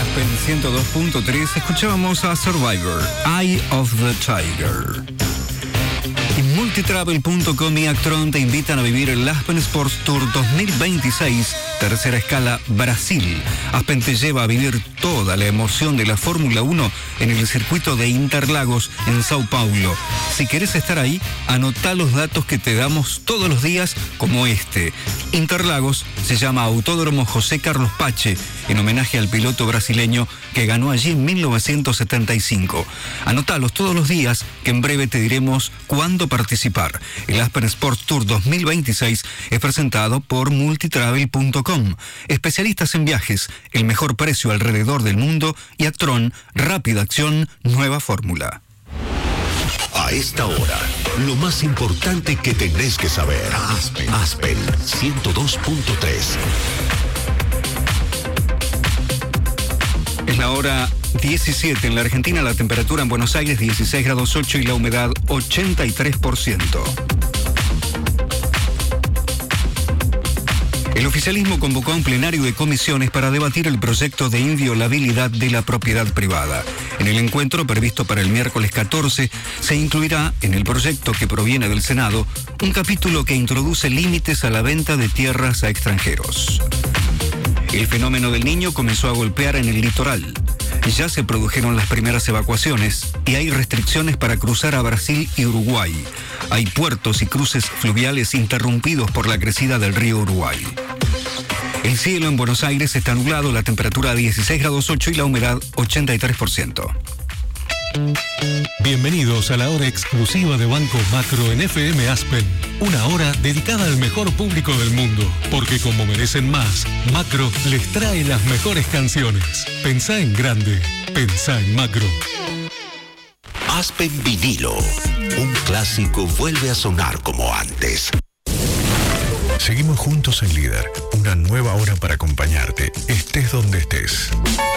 Aspen 102.3 escuchábamos a Survivor, Eye of the Tiger. Y Multitravel.com y Actron te invitan a vivir el Aspen Sports Tour 2026, tercera escala Brasil. Aspen te lleva a vivir toda la emoción de la Fórmula 1 en el circuito de Interlagos en Sao Paulo. Si querés estar ahí, anotá los datos que te damos todos los días como este. Interlagos se llama Autódromo José Carlos Pache, en homenaje al piloto brasileño que ganó allí en 1975. Anotalos todos los días, que en breve te diremos cuándo participar. El Aspen Sports Tour 2026 es presentado por Multitravel.com. Especialistas en viajes, el mejor precio alrededor del mundo, y Actron, rápida acción, nueva fórmula. A esta hora, lo más importante que tenés que saber. Aspen 102.3. Es la hora 17 en la Argentina, la temperatura en Buenos Aires 16 grados 8 y la humedad 83%. El oficialismo convocó a un plenario de comisiones para debatir el proyecto de inviolabilidad de la propiedad privada. En el encuentro previsto para el miércoles 14, se incluirá en el proyecto que proviene del Senado un capítulo que introduce límites a la venta de tierras a extranjeros. El fenómeno del Niño comenzó a golpear en el litoral. Ya se produjeron las primeras evacuaciones y hay restricciones para cruzar a Brasil y Uruguay. Hay puertos y cruces fluviales interrumpidos por la crecida del río Uruguay. El cielo en Buenos Aires está nublado, la temperatura 16 grados 8 y la humedad 83%. Bienvenidos a la hora exclusiva de Banco Macro en FM Aspen. Una hora dedicada al mejor público del mundo. Porque como merecen más, Macro les trae las mejores canciones. Pensá en grande, pensá en Macro. Aspen Vinilo. Un clásico vuelve a sonar como antes. Seguimos juntos en Líder. Una nueva hora para acompañarte, estés donde estés.